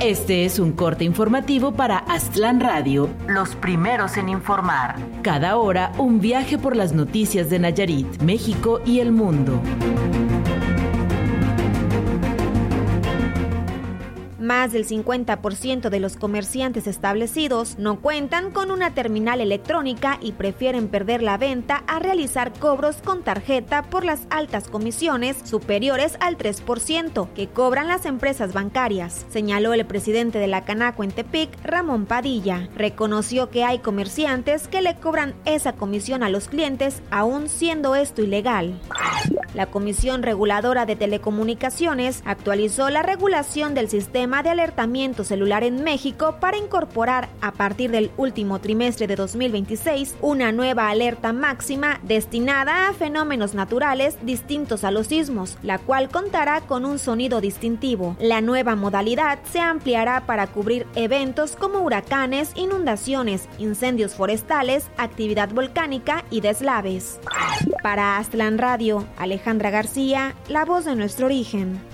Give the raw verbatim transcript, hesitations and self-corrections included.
Este es un corte informativo para Aztlán Radio, los primeros en informar. Cada hora, un viaje por las noticias de Nayarit, México y el mundo. Más del cincuenta por ciento de los comerciantes establecidos no cuentan con una terminal electrónica y prefieren perder la venta a realizar cobros con tarjeta por las altas comisiones superiores al tres por ciento que cobran las empresas bancarias, señaló el presidente de la Canaco en Tepic, Ramón Padilla. Reconoció que hay comerciantes que le cobran esa comisión a los clientes, aún siendo esto ilegal. La Comisión Reguladora de Telecomunicaciones actualizó la regulación del sistema de alertamiento celular en México para incorporar a partir del último trimestre de dos mil veintiséis una nueva alerta máxima destinada a fenómenos naturales distintos a los sismos, la cual contará con un sonido distintivo. La nueva modalidad se ampliará para cubrir eventos como huracanes, inundaciones, incendios forestales, actividad volcánica y deslaves. Para Aztlán Radio, Alejandra García, la voz de nuestro origen.